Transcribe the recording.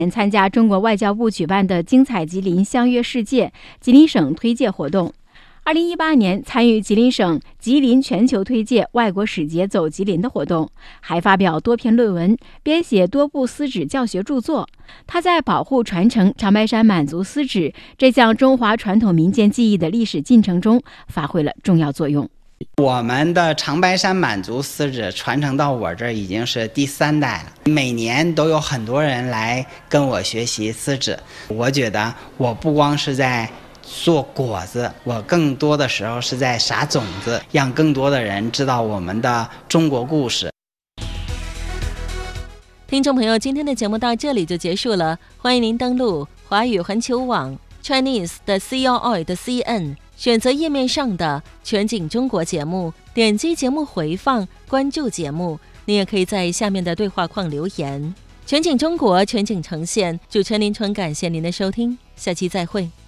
参加中国外交部举办的精彩吉林相约世界吉林省推介活动。2018年参与吉林省吉林全球推介外国使节走吉林的活动，还发表多篇论文，编写多部丝纸教学著作。他在保护传承长白山满族丝纸这项中华传统民间技艺的历史进程中发挥了重要作用。 我们的长白山满族丝纸传承到我这儿已经是第3代了，每年都有很多人来跟我学习丝纸。我觉得我不光是在做果子，我更多的时候是在撒种子，让更多的人知道我们的中国故事。 听众朋友，今天的节目到这里就结束了，欢迎您登录华语环球网 Chinese 的 COI 的 CN， 选择页面上的全景中国节目，点击节目回放，关注节目。你也可以在下面的对话框留言。全景中国，全景呈现，主持人林纯，感谢您的收听，下期再会。